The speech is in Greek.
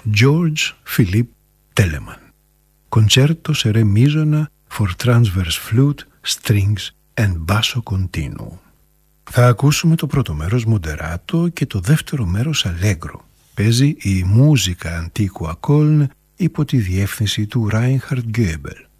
George Philippe Telemann. Concerto σε re μίζωνα for transverse flute, strings and basso continuo. Θα ακούσουμε το πρώτο μέρος Moderato και το δεύτερο μέρος Allegro. Παίζει η Musica Antiqua Köln υπό τη διεύθυνση του Reinhard Goebel.